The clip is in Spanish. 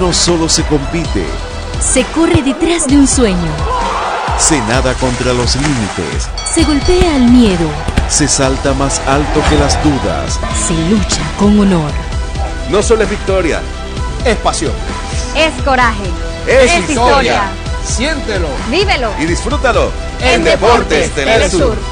no solo se compite, se corre detrás de un sueño, se nada contra los límites, se golpea al miedo, se salta más alto que las dudas, se lucha con honor. No solo es victoria, es pasión. Es coraje. Es historia. Siéntelo. Vívelo. Y disfrútalo en Deportes Telesur.